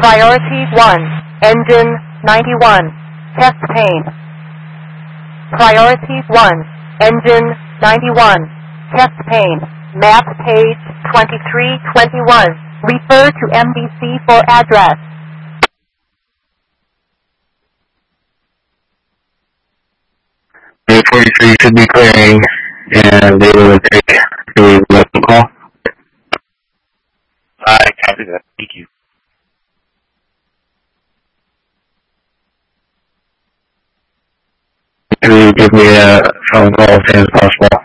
Priority 1, engine 91, chest pain. Priority 1, engine 91, chest pain. Map page 2321. Refer to MDC for address. Route 43 should be clearing, and they will take the local call. I copy that. Thank you. Can you give me a phone call as soon as possible?